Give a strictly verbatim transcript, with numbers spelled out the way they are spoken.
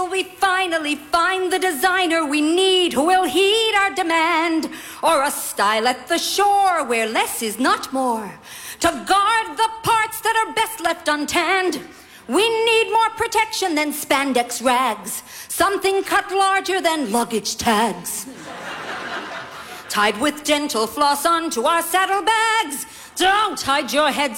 till we finally find the designer we need who will heed our demand, or a style at the shore where less is not more, to guard the parts that are best left untanned. We need more protection than spandex rags, something cut larger than luggage tags, tied with dental floss onto our saddlebags. Don't hide your head